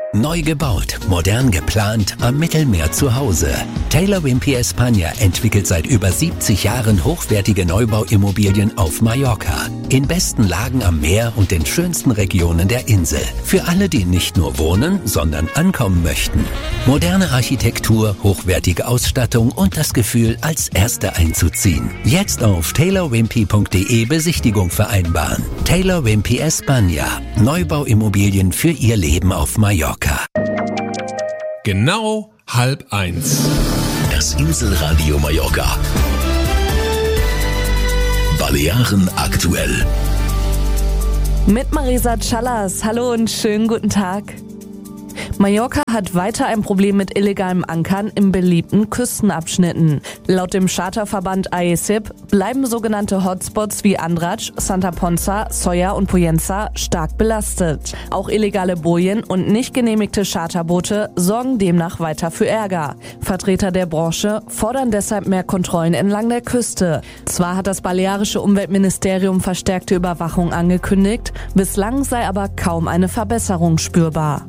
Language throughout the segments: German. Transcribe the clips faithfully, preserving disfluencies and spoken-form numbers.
Neu gebaut, modern geplant, am Mittelmeer zu Hause. Taylor Wimpey España entwickelt seit über siebzig Jahren hochwertige Neubauimmobilien auf Mallorca. In besten Lagen am Meer und den schönsten Regionen der Insel. Für alle, die nicht nur wohnen, sondern ankommen möchten. Moderne Architektur, hochwertige Ausstattung und das Gefühl, als Erste einzuziehen. Jetzt auf taylor wimpey punkt de Besichtigung vereinbaren. Taylor Wimpey España. Neubauimmobilien für Ihr Leben auf Mallorca. Genau halb eins. Das Inselradio Mallorca. Balearen aktuell. Mit Marisa Callas. Hallo und schönen guten Tag. Mallorca hat weiter ein Problem mit illegalem Ankern in beliebten Küstenabschnitten. Laut dem Charterverband A E S I P bleiben sogenannte Hotspots wie Andratx, Santa Ponsa, Solla und Pollença stark belastet. Auch illegale Bojen und nicht genehmigte Charterboote sorgen demnach weiter für Ärger. Vertreter der Branche fordern deshalb mehr Kontrollen entlang der Küste. Zwar hat das balearische Umweltministerium verstärkte Überwachung angekündigt, bislang sei aber kaum eine Verbesserung spürbar.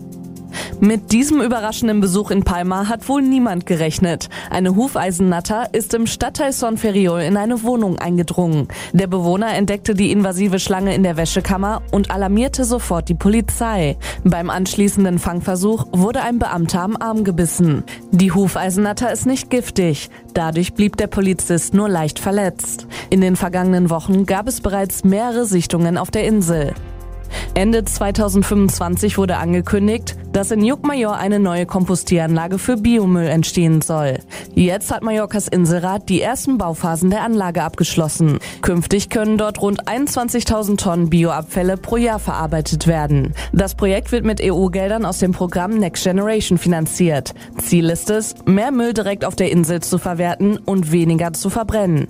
Mit diesem überraschenden Besuch in Palma hat wohl niemand gerechnet. Eine Hufeisennatter ist im Stadtteil Son Ferriol in eine Wohnung eingedrungen. Der Bewohner entdeckte die invasive Schlange in der Wäschekammer und alarmierte sofort die Polizei. Beim anschließenden Fangversuch wurde ein Beamter am Arm gebissen. Die Hufeisennatter ist nicht giftig. Dadurch blieb der Polizist nur leicht verletzt. In den vergangenen Wochen gab es bereits mehrere Sichtungen auf der Insel. Ende zweitausendfünfundzwanzig wurde angekündigt, dass in Llucmajor eine neue Kompostieranlage für Biomüll entstehen soll. Jetzt hat Mallorcas Inselrat die ersten Bauphasen der Anlage abgeschlossen. Künftig können dort rund einundzwanzigtausend Tonnen Bioabfälle pro Jahr verarbeitet werden. Das Projekt wird mit E U-Geldern aus dem Programm Next Generation finanziert. Ziel ist es, mehr Müll direkt auf der Insel zu verwerten und weniger zu verbrennen.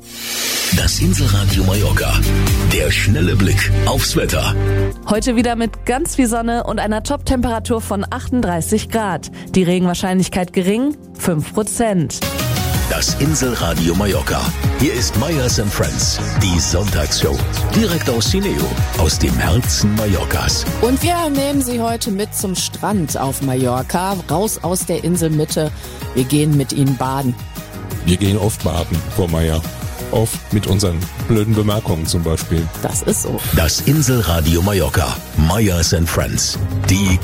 Das Inselradio Mallorca. Der schnelle Blick aufs Wetter. Heute wieder mit ganz viel Sonne und einer Top-Temperatur von achtunddreißig Grad. Die Regenwahrscheinlichkeit gering, fünf Prozent. Das Inselradio Mallorca. Hier ist Meyers and Friends, die Sonntagsshow. Direkt aus Cineo, aus dem Herzen Mallorcas. Und wir nehmen Sie heute mit zum Strand auf Mallorca, raus aus der Inselmitte. Wir gehen mit Ihnen baden. Wir gehen oft baden, Frau Meier. Oft mit unseren blöden Bemerkungen zum Beispiel. Das ist so. Das Inselradio Mallorca. Meyers and Friends. Die